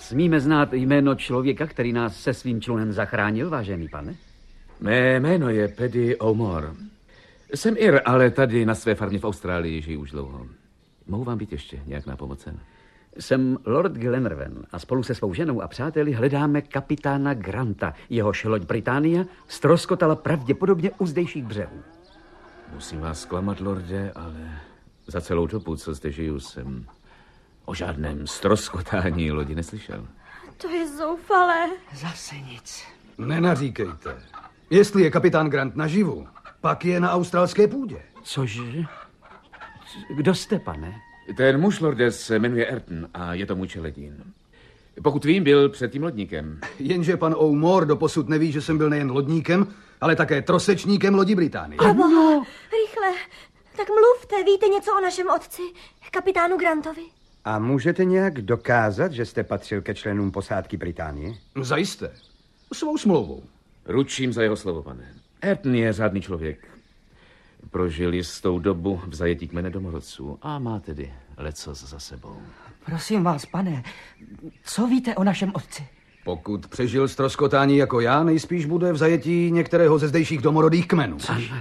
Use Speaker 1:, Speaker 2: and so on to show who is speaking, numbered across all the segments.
Speaker 1: Smíme znát jméno člověka, který nás se svým člunem zachránil, vážený pane?
Speaker 2: Mé jméno je Paddy O'More. Jsem Ir, ale tady na své farmě v Austrálii žiju už dlouho. Mohu vám být ještě nějak nápomocen?
Speaker 1: Jsem Lord Glenarvan a spolu se svou ženou a přáteli hledáme kapitána Granta. Jehož loď Británia ztroskotala pravděpodobně u zdejších břehů.
Speaker 2: Musím vás zklamat, lorde, ale za celou dobu, co zde žiju, jsem o žádném ztroskotání lodi neslyšel.
Speaker 3: To je zoufalé.
Speaker 4: Zase nic.
Speaker 5: Nenaříkejte. Jestli je kapitán Grant naživu, pak je na australské půdě.
Speaker 1: Cože? Kdo jste, pane?
Speaker 2: Ten muž, lorde, se jmenuje Ayrton a je to můj čeledín. Pokud vím, byl předtím lodníkem.
Speaker 5: Jenže pan O'More doposud neví, že jsem byl nejen lodníkem, ale také trosečníkem lodi Británie.
Speaker 3: Ano. Rychle, tak mluvte, víte něco o našem otci, kapitánu Grantovi?
Speaker 4: A můžete nějak dokázat, že jste patřil ke členům posádky Británie?
Speaker 5: Zajisté. Svou smlouvou.
Speaker 2: Ručím za jeho slovo, pane. Ayrton je řádný člověk. Prožil jistou dobu v zajetí kmene domorodců a má tedy lecos za sebou.
Speaker 6: Prosím vás, pane, co víte o našem otci?
Speaker 5: Pokud přežil ztroskotání jako já, nejspíš bude v zajetí některého ze zdejších domorodých kmenů.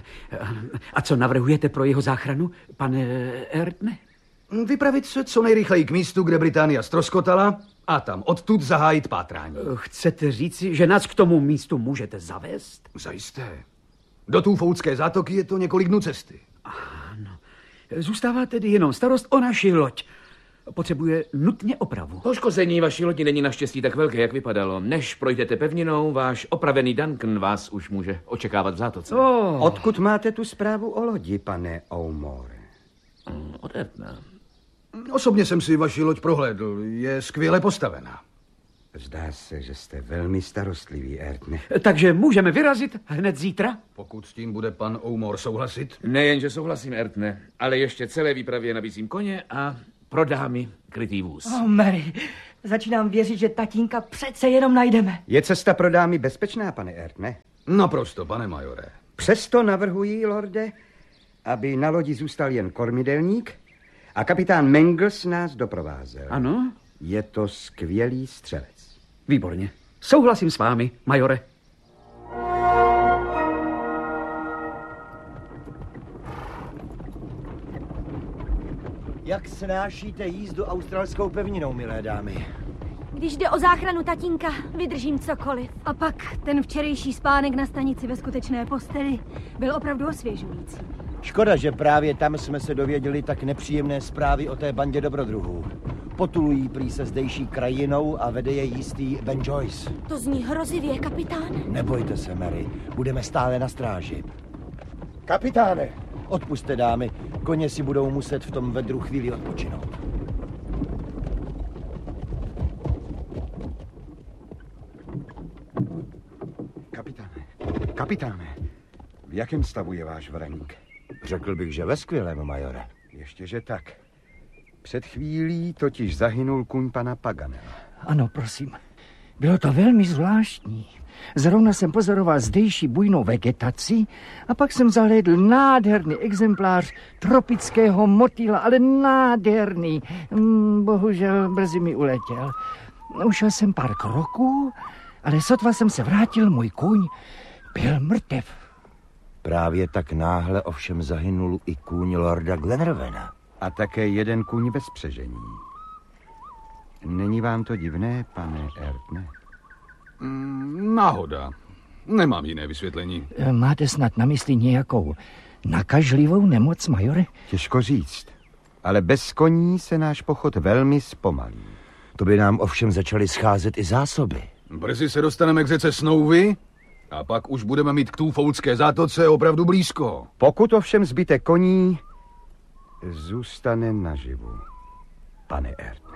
Speaker 1: A co navrhujete pro jeho záchranu, pane Ayrtone?
Speaker 5: Vypravit se co nejrychleji k místu, kde Británia ztroskotala a tam odtud zahájit pátrání.
Speaker 1: Chcete říci, že nás k tomu místu můžete zavést?
Speaker 5: Zajisté. Do Tůfoudské zátoky je to několik dnů cesty.
Speaker 1: Ano. Zůstává tedy jenom starost o naši loď. Potřebuje nutně opravu.
Speaker 2: Poškození vaší lodi není naštěstí tak velké, jak vypadalo. Než projdete pevninou, váš opravený Duncan vás už může očekávat v zátoce.
Speaker 4: Odkud máte tu zprávu o lodi, pane O'More?
Speaker 2: Od Ayrtona.
Speaker 5: Osobně jsem si vaši loď prohlédl. Je skvěle postavená.
Speaker 4: Zdá se, že jste velmi starostlivý, Ayrtone.
Speaker 1: Takže můžeme vyrazit hned zítra?
Speaker 5: Pokud s tím bude pan O'More souhlasit.
Speaker 2: Nejen, že souhlasím, Ayrtone, ale ještě celé výpravě nabízím koně a pro dámy krytý vůz.
Speaker 6: Mary, začínám věřit, že tatínka přece jenom najdeme.
Speaker 4: Je cesta pro dámy bezpečná, pane Ayrtone?
Speaker 5: Naprosto, pane majore.
Speaker 4: Přesto navrhuji, lorde, aby na lodi zůstal jen kormidelník a kapitán Mangles nás doprovázel.
Speaker 1: Ano?
Speaker 4: Je to skvělý střelec.
Speaker 1: Výborně. Souhlasím s vámi, majore.
Speaker 7: Jak snášíte jízdu australskou pevninou, milé dámy?
Speaker 3: Když jde o záchranu tatínka, vydržím cokoliv. A pak ten včerejší spánek na stanici ve skutečné posteli byl opravdu osvěžující.
Speaker 7: Škoda, že právě tam jsme se dověděli tak nepříjemné zprávy o té bandě dobrodruhů. Potulují prý se zdejší krajinou a vede je jistý Ben Joyce.
Speaker 3: To zní hrozivě, kapitáne.
Speaker 7: Nebojte se, Mary, budeme stále na stráži.
Speaker 8: Kapitáne!
Speaker 7: Odpusťte, dámy, koně si budou muset v tom vedru chvíli odpočinout.
Speaker 4: Kapitáne, v jakém stavu je váš vraník?
Speaker 7: Řekl bych, že ve skvělém, majore.
Speaker 4: Ještě, že tak. Před chvílí totiž zahynul kůň pana Paganela.
Speaker 6: Ano, prosím. Bylo to velmi zvláštní. Zrovna jsem pozoroval zdejší bujnou vegetaci a pak jsem zahlédl nádherný exemplář tropického motýla, ale nádherný. Bohužel brzy mi uletěl. Ušel jsem pár kroků, ale sotva jsem se vrátil, můj kůň byl mrtev.
Speaker 7: Právě tak náhle ovšem zahynul i kůň lorda Glenarvana.
Speaker 4: A také jeden kůň bez spřežení. Není vám to divné, pane Ayrtone?
Speaker 5: Náhoda. Nemám jiné vysvětlení.
Speaker 6: Máte snad na mysli nějakou nakažlivou nemoc, majore?
Speaker 4: Těžko říct. Ale bez koní se náš pochod velmi zpomalí.
Speaker 7: To by nám ovšem začaly scházet i zásoby.
Speaker 5: Brzy se dostaneme k řece Snowy a pak už budeme mít k Tůfoudské zátoce opravdu blízko.
Speaker 4: Pokud ovšem zbytek koní zůstane naživu, pane Ayrtone.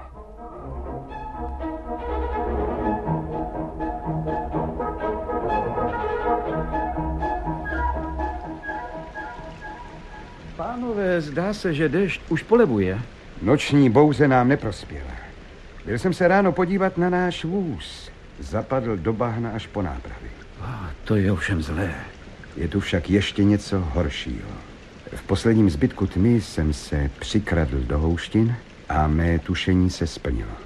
Speaker 1: Pánové, zdá se, že déšť už polevuje.
Speaker 4: Noční bouře nám neprospěla. Byl jsem se ráno podívat na náš vůz. Zapadl do bahna až po nápravy.
Speaker 1: To je ovšem zlé.
Speaker 4: Je tu však ještě něco horšího. V posledním zbytku tmy jsem se přikradl do houštin a mé tušení se splnilo.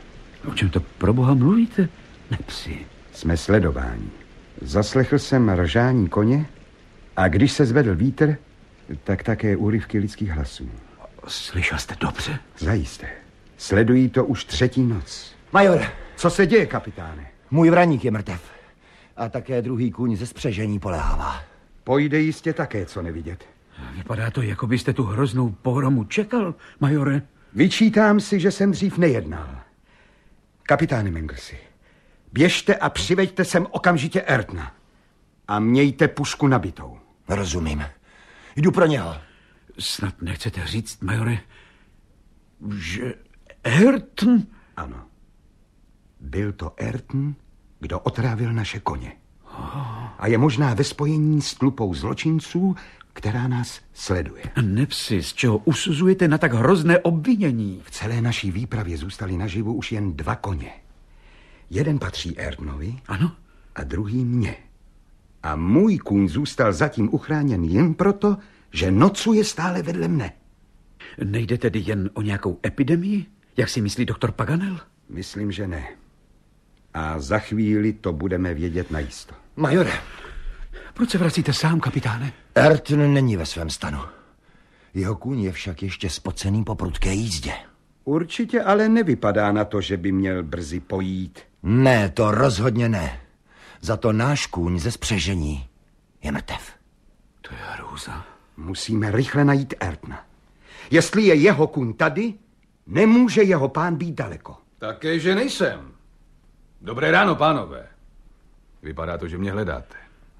Speaker 1: O čem to pro boha mluvíte? Nepsi.
Speaker 4: Jsme sledováni. Zaslechl jsem ržání koně a když se zvedl vítr, tak také úryvky lidských hlasů.
Speaker 1: Slyšel jste dobře?
Speaker 4: Zajisté. Sledují to už 3. noc.
Speaker 7: Majore,
Speaker 4: Co se děje, kapitáne?
Speaker 7: můj vraník je mrtev. A také druhý kůň ze spřežení polehává.
Speaker 4: Pojde jistě také, co nevidět.
Speaker 1: Vypadá to, jako byste tu hroznou pohromu čekal, majore.
Speaker 4: Vyčítám si, že jsem dřív nejednal. Kapitáne Manglesi, běžte a přiveďte sem okamžitě Ayrtona. A mějte pušku nabitou.
Speaker 7: Rozumím. Jdu pro něho.
Speaker 1: Snad nechcete říct, majore, že Ayrton...
Speaker 4: Ano. Byl to Ayrton, kdo otrávil naše koně. A je možná ve spojení s tlupou zločinců, která nás sleduje.
Speaker 1: Nepsi, z čeho usuzujete na tak hrozné obvinění?
Speaker 4: V celé naší výpravě zůstali naživu už jen 2 koně. Jeden patří Ayrtonovi,
Speaker 1: Ano?
Speaker 4: a druhý mně. A můj kůň zůstal zatím uchráněn jen proto, že nocuje stále vedle mne.
Speaker 1: Nejde tedy jen o nějakou epidemii? Jak si myslí doktor Paganel?
Speaker 4: Myslím, že ne. A za chvíli to budeme vědět najisto.
Speaker 7: Majore,
Speaker 1: Proč se vracíte sám, kapitáne?
Speaker 7: Ayrton není ve svém stanu. Jeho kůň je však ještě spocený po prudké jízdě.
Speaker 4: Určitě ale nevypadá na to, že by měl brzy pojít.
Speaker 7: Ne, to rozhodně ne. Za to náš kůň ze spřežení je mrtev.
Speaker 1: To je hrůza.
Speaker 4: Musíme rychle najít Ayrtona. Jestli je jeho kůň tady, nemůže jeho pán být daleko.
Speaker 5: Také, že nejsem. Dobré ráno, pánové. Vypadá to, že mě hledáte.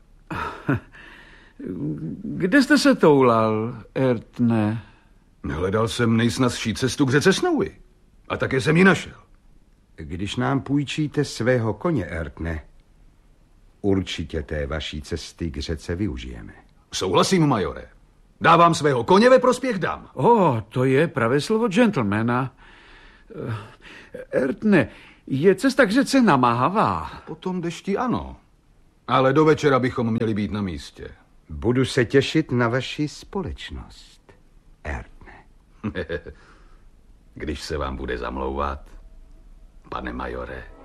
Speaker 1: Kde jste se toulal, Ayrtone?
Speaker 5: Hledal jsem nejsnazší cestu k řece Snowy. A také jsem ji našel.
Speaker 4: Když nám půjčíte svého koně, Ayrtone, určitě té vaší cesty k řece využijeme.
Speaker 5: Souhlasím, majore. Dávám svého koně ve prospěch dam.
Speaker 1: To je pravé slovo gentlemana. Ayrtone, je cesta k řece namáhavá.
Speaker 5: Po tom dešti ano. Ale do večera bychom měli být na místě.
Speaker 4: Budu se těšit na vaši společnost, Ayrtone.
Speaker 5: Když se vám bude zamlouvat, pane majore.